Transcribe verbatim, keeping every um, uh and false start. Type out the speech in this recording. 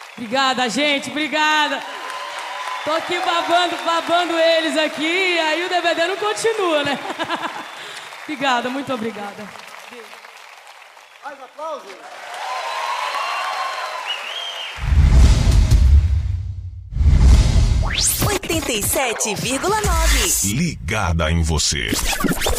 Obrigada, gente, obrigada. Tô aqui babando, babando eles aqui, aí o D V D não continua, né? Obrigada, muito obrigada. Mais aplausos. oitenta e sete vírgula nove. Ligada em você.